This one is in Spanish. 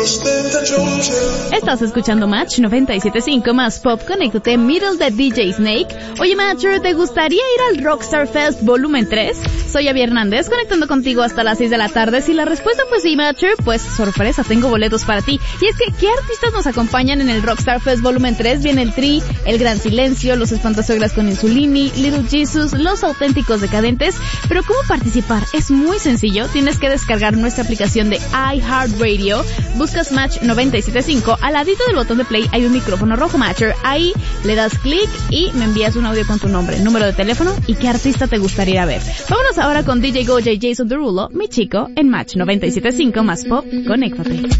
Estás escuchando Match 97.5 más Pop. Conéctate, Middle de DJ Snake. Oye, Matcher, ¿te gustaría ir al Rockstar Fest Volumen 3? Soy Javier Hernández, conectando contigo hasta las 6 de la tarde. Si la respuesta fue sí, Matcher, pues sorpresa, tengo boletos para ti. Y es que, ¿qué artistas nos acompañan en el Rockstar Fest Volumen 3? Viene el Tri, El Gran Silencio, Los Espantasuegras con Insulini, Little Jesus, Los Auténticos Decadentes. Pero ¿cómo participar? Es muy sencillo. Tienes que descargar nuestra aplicación de iHeartRadio. Buscas Match 97.5. Al ladito del botón de play hay un micrófono rojo, Matcher. Ahí le das clic y me envías un audio con tu nombre, número de teléfono y qué artista te gustaría ir a ver. Vámonos ahora con DJ Goya y Jason Derulo, Mi Chico, en Match 97.5 más Pop. Conéctate.